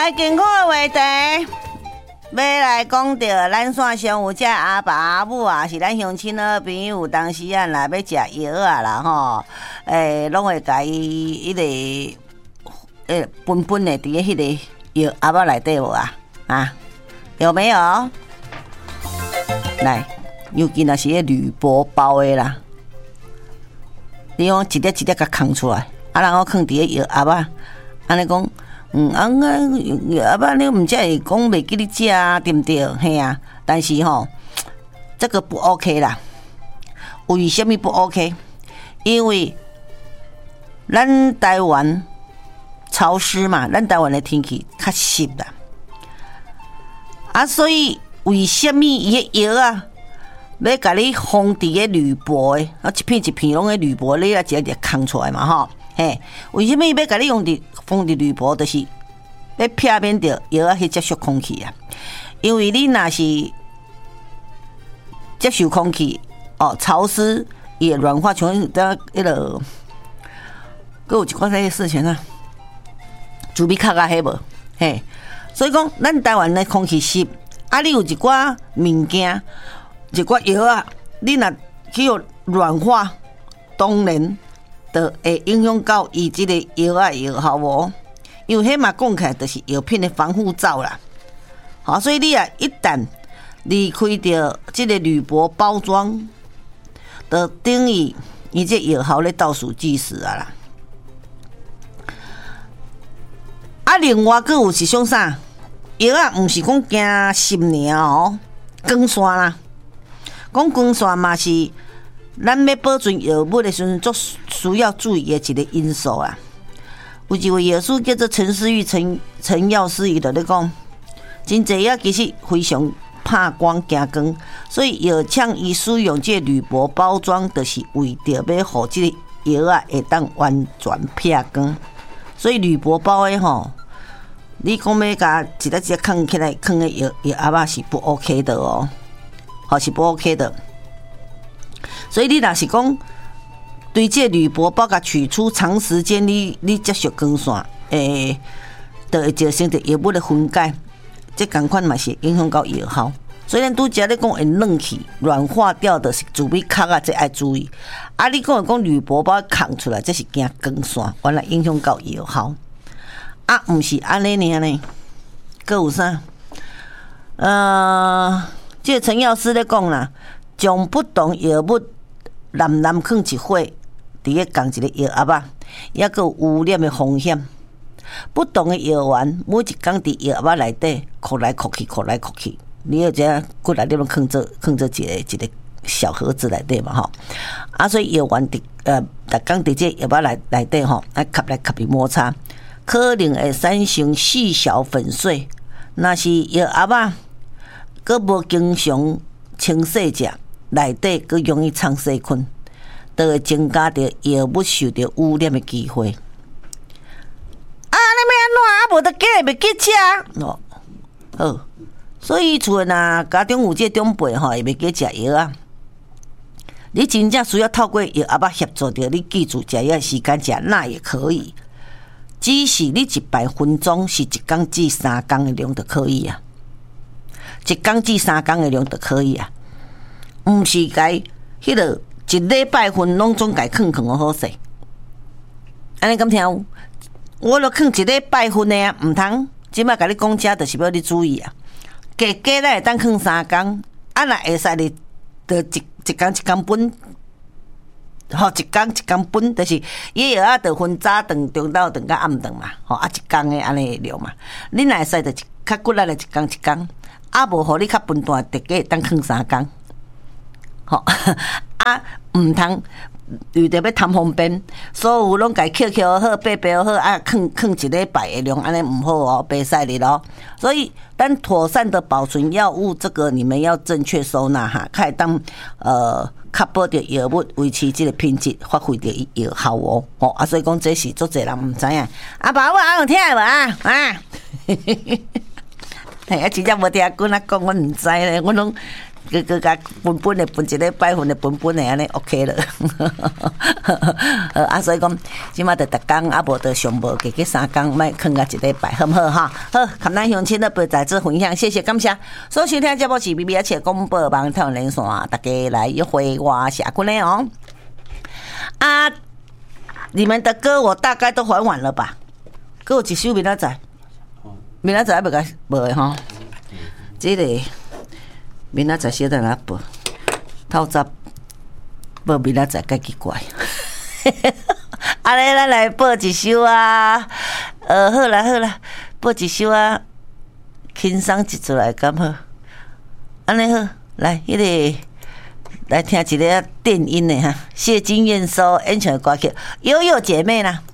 来健康的话题，要来讲到咱线上有这阿爸阿母啊，是咱乡亲的朋友，当时啊，若要食药啊啦吼，拢会甲伊迄个分分的伫迄个药阿爸内底无啊？啊，有没有？来，尤其若是迄铝箔包的啦，你讲一粒一粒甲扛出来，啊，然后放伫个药阿爸，安尼讲。阿爸，你唔只会讲袂记你食啊，对不对？嘿啊，但是吼，这个不 OK 啦。为什么不 OK？ 因为咱台湾潮湿嘛，咱台湾的天气较湿啦。啊，所以为什么伊个药啊，要甲你封伫个铝箔的，啊一片一片拢个铝箔，你啊一个空出来嘛吼？嘿，为什么要甲你封伫铝箔？就是要避免着药啊去接触空气啊。因为你若是接受空气潮湿，伊会软化，像迄个，佫有一寡迄个事情啊，猪鼻壳啊，迄无嘿。所以讲，咱台湾的空气湿，啊，你有一寡物件，一寡药啊，你若去互软化，当然就会影响到伊即个药啊药效无？因为迄嘛讲起来就是药品的防护罩啦。好，所以你啊一旦离开着即个铝箔包装，就等于伊这药效咧倒数计时啊啦。啊，另外佫有一种啥药啊，毋是讲惊湿尔哦，光线啦，讲光线嘛是。咱要保存药物的时阵，足需要注意的一个因素啊。有一位药师叫做陈思玉陈药师，伊就咧讲，真济药其实非常怕光惊光，所以药厂伊使用这铝箔包装，就是为着要互这个药啊会当完全避光。所以铝箔包的吼，你讲要甲一粒一粒放起来，放的药阿爸是不 OK 的哦，好是不 OK 的。所以你若是讲对这铝箔包甲取出，长时间你接触光线，就会造成着药物的分解，这同款嘛是影响到药效。所以咱拄则咧讲会冷去软化掉的是猪尾壳啊，这爱注意。啊，你讲铝箔包扛出来，这是惊光线，原来影响到药效。啊，毋是安尼尔呢？佫有啥？这个陈药师咧讲啦，将不同药物ram放一伙，伫个共一个药盒啊，也佫有污染的风险。不同的药丸，每一工伫药盒内底扩来扩去，扩来扩去。你要这骨内底拢放做一个小盒子内底嘛吼。啊，所以药丸逐工伫这药盒内底吼，啊吸来吸去摩擦，可能会产生细小粉碎。若是药盒啊，佫无经常清洗者。内底佫容易藏细菌，都会增加着药物受到污染的机会。啊，你要安怎啊？无得叫袂记吃哦。好，所以厝若家中有这长辈吼，会袂记食药啊。你真正需要透过药盒协助着你记住食药的时间食，那也可以。只是你100分钟是1工至3工的量就可以啊。1工至3工的量就可以啊。毋是该迄个一礼拜份拢总该放好势，安尼敢听有？我著放一礼拜份的啊，毋通即摆甲你讲遮，就是要你注意啊。加咱会当放3工，啊若会使你，就一工分，吼一工分，就是伊药啊，就分早顿、中昼顿、甲暗顿嘛，吼啊一工的安尼量嘛。你若会使就较骨力的一工，啊无互你较分段，大家会当放3工。吼啊，毋通为着要贪方便，所有拢家扣好、备好啊，放一礼拜的量，安尼毋好哦，袂使哩咯。所以，咱妥善的保存药物，这个你们要正确收纳哈，可以当确保着药物维持这个品质，发挥着药效哦。啊，所以讲这是足侪人毋知影。啊，爸，我有听无啊？啊，嘿啊，真正无听滚啊讲，我毋知咧，我拢。 甲分的分一个拜份的分的安尼 OK 了。所以讲，即马着逐工啊，无着上无加去3工，莫囥甲一礼拜，好毋好哈？好，感咱乡亲的不在这分享，谢谢感谢。所收听节目是 BB 且广播网台湾连线，大家来约会我下困的哦。你们的歌我大概都还完了吧？还有一首明仔载，明仔载还袂甲无的吼。这个明仔载小等下播，透早播明仔载，介奇怪。安尼咱来播一首啊，好啦好啦，播一首啊，轻松一出来敢好？安尼好，来迄个来听一个电音的哈，谢金燕所演唱的歌曲《悠悠姐妹》啦。